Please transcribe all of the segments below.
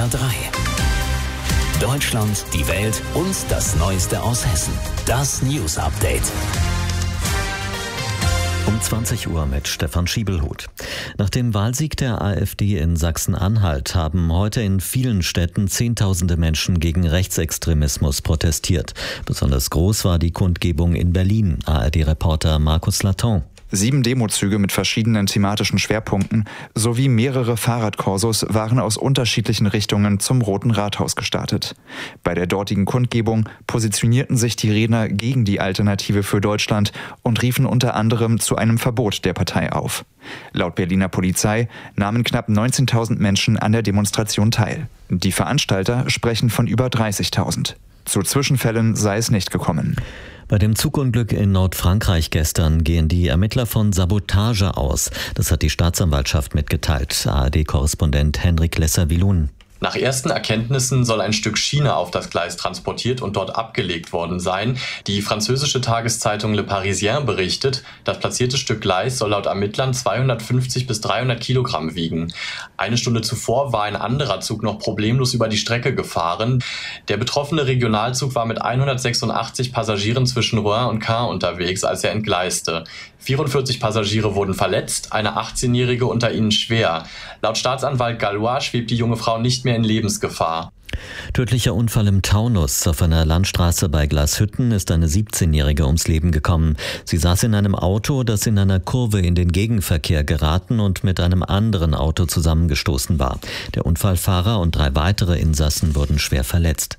HR3. Deutschland, die Welt und das Neueste aus Hessen. Das News Update. Um 20 Uhr mit Stefan Schiebelhut. Nach dem Wahlsieg der AfD in Sachsen-Anhalt haben heute in vielen Städten Zehntausende Menschen gegen Rechtsextremismus protestiert. Besonders groß war die Kundgebung in Berlin. ARD-Reporter Markus Laton. 7 Demozüge mit verschiedenen thematischen Schwerpunkten sowie mehrere Fahrradkorsos waren aus unterschiedlichen Richtungen zum Roten Rathaus gestartet. Bei der dortigen Kundgebung positionierten sich die Redner gegen die Alternative für Deutschland und riefen unter anderem zu einem Verbot der Partei auf. Laut Berliner Polizei nahmen knapp 19.000 Menschen an der Demonstration teil. Die Veranstalter sprechen von über 30.000. Zu Zwischenfällen sei es nicht gekommen. Bei dem Zugunglück in Nordfrankreich gestern gehen die Ermittler von Sabotage aus. Das hat die Staatsanwaltschaft mitgeteilt. ARD-Korrespondent Henrik Lesser-Wilun. Nach ersten Erkenntnissen soll ein Stück Schiene auf das Gleis transportiert und dort abgelegt worden sein. Die französische Tageszeitung Le Parisien berichtet, das platzierte Stück Gleis soll laut Ermittlern 250 bis 300 Kilogramm wiegen. Eine Stunde zuvor war ein anderer Zug noch problemlos über die Strecke gefahren. Der betroffene Regionalzug war mit 186 Passagieren zwischen Rouen und Caen unterwegs, als er entgleiste. 44 Passagiere wurden verletzt, eine 18-Jährige unter ihnen schwer. Laut Staatsanwalt Gallois schwebt die junge Frau nicht mehr in Lebensgefahr. Tödlicher Unfall im Taunus. Auf einer Landstraße bei Glashütten ist eine 17-Jährige ums Leben gekommen. Sie saß in einem Auto, das in einer Kurve in den Gegenverkehr geraten und mit einem anderen Auto zusammengestoßen war. Der Unfallfahrer und 3 weitere Insassen wurden schwer verletzt.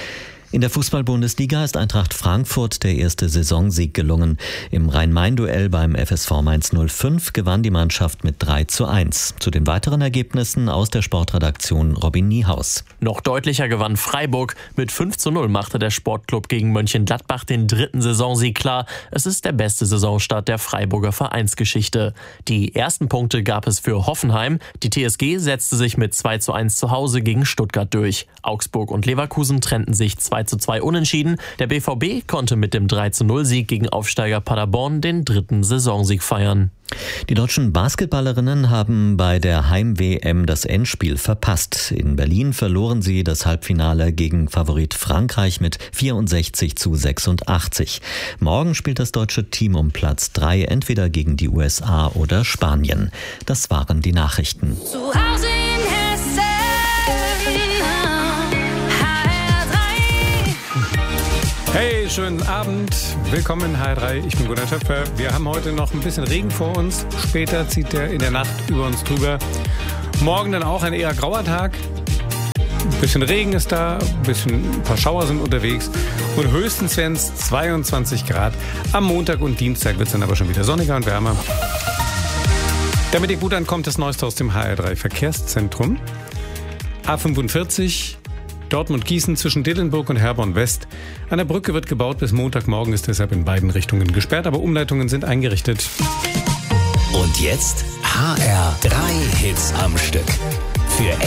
In der Fußball-Bundesliga ist Eintracht Frankfurt der erste Saisonsieg gelungen. Im Rhein-Main-Duell beim FSV Mainz 05 gewann die Mannschaft mit 3:1. Zu den weiteren Ergebnissen aus der Sportredaktion Robin Niehaus. Noch deutlicher gewann Freiburg. Mit 5:0 machte der Sportclub gegen Mönchengladbach den 3. Saisonsieg klar. Es ist der beste Saisonstart der Freiburger Vereinsgeschichte. Die ersten Punkte gab es für Hoffenheim. Die TSG setzte sich mit 2:1 zu Hause gegen Stuttgart durch. Augsburg und Leverkusen trennten sich 2:2 unentschieden. Der BVB konnte mit dem 3:0-Sieg gegen Aufsteiger Paderborn den 3. Saisonsieg feiern. Die deutschen Basketballerinnen haben bei der Heim-WM das Endspiel verpasst. In Berlin verloren sie das Halbfinale gegen Favorit Frankreich mit 64:86. Morgen spielt das deutsche Team um Platz 3 entweder gegen die USA oder Spanien. Das waren die Nachrichten. Zu Hause in Hessen. Hey, schönen Abend. Willkommen in HR3. Ich bin Gunnar Töpfer. Wir haben heute noch ein bisschen Regen vor uns. Später zieht der in der Nacht über uns drüber. Morgen dann auch ein eher grauer Tag. Ein bisschen Regen ist da, ein paar Schauer sind unterwegs. Und höchstens werden es 22 Grad. Am Montag und Dienstag wird es dann aber schon wieder sonniger und wärmer. Damit ihr gut ankommt, das Neueste aus dem HR3 Verkehrszentrum. A45 Dortmund-Gießen zwischen Dillenburg und Herborn West. Eine Brücke wird gebaut, bis Montagmorgen ist deshalb in beiden Richtungen gesperrt, aber Umleitungen sind eingerichtet. Und jetzt HR3 Hits am Stück. Für